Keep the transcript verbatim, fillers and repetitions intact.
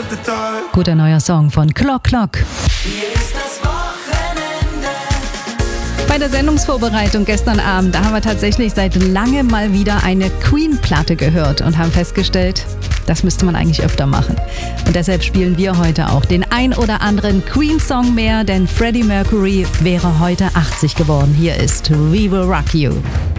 Guter neuer Song von Clock Clock. Bei der Sendungsvorbereitung gestern Abend, da haben wir tatsächlich seit langem mal wieder eine Queen-Platte gehört und haben festgestellt, das müsste man eigentlich öfter machen. Und deshalb spielen wir heute auch den ein oder anderen Queen-Song mehr, denn Freddie Mercury wäre heute achtzig geworden. Hier ist We Will Rock You.